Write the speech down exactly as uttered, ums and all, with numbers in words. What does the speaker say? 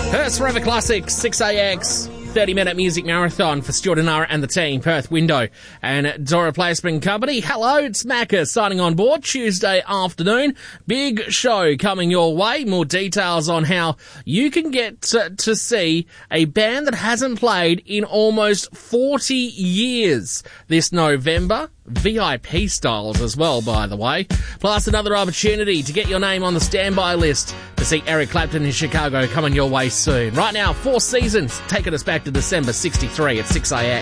Perth's Forever Classic, six A X, thirty-minute music marathon for Stuart and Nara and the team, Perth Window and Door Replacement Company. Hello, it's Macca signing on board Tuesday afternoon. Big show coming your way. More details on how you can get to, to see a band that hasn't played in almost forty years this November. V I P styles as well, by the way. Plus another opportunity to get your name on the standby list to see Eric Clapton in Chicago coming your way soon. Right now, Four Seasons taking us back to December sixty-three at six A M.